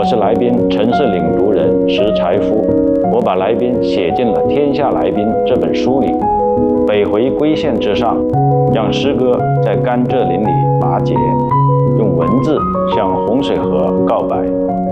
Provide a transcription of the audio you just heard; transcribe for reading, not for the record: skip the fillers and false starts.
是来宾陈氏领读人石才夫，我把来宾写进了《天下来宾》这本书里。北回归线之上，让诗歌在甘蔗林里拔节，用文字向洪水河告白。